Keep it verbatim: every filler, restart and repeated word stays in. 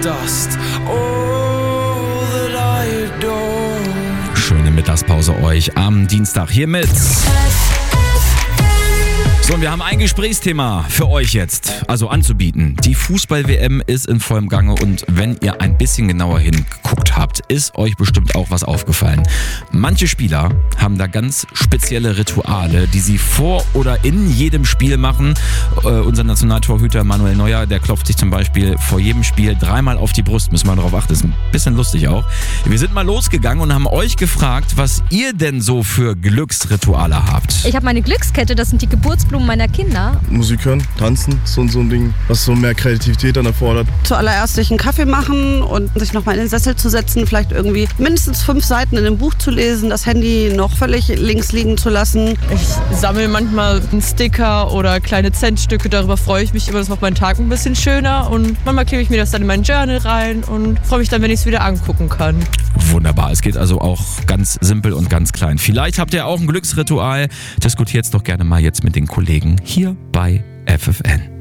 dust, all that I adore. Schöne Mittagspause euch am Dienstag hiermit. So, und wir haben ein Gesprächsthema für euch jetzt, also anzubieten. Die Fußball-W M ist in vollem Gange und wenn ihr ein bisschen genauer hingeguckt habt, ist euch bestimmt auch was aufgefallen. Manche Spieler haben da ganz spezielle Rituale, die sie vor oder in jedem Spiel machen. Äh, unser Nationaltorhüter Manuel Neuer, der klopft sich zum Beispiel vor jedem Spiel dreimal auf die Brust. Müssen wir darauf achten, ist ein bisschen lustig auch. Wir sind mal losgegangen und haben euch gefragt, was ihr denn so für Glücksrituale habt. Ich habe meine Glückskette, das sind die Geburtsblumen meiner Kinder. Musik hören, tanzen, so, so ein Ding, was so mehr Kreativität dann erfordert. Zuallererst sich einen Kaffee machen und sich nochmal in den Sessel zu setzen, vielleicht irgendwie mindestens fünf Seiten in einem Buch zu lesen, das Handy noch völlig links liegen zu lassen. Ich sammle manchmal einen Sticker oder kleine Centstücke, darüber freue ich mich immer, das macht meinen Tag ein bisschen schöner und manchmal klebe ich mir das dann in mein Journal rein und freue mich dann, wenn ich es wieder angucken kann. Wunderbar, es geht also auch ganz simpel und ganz klein. Vielleicht habt ihr auch ein Glücksritual, diskutiert es doch gerne mal jetzt mit den Kollegen hier bei F F N.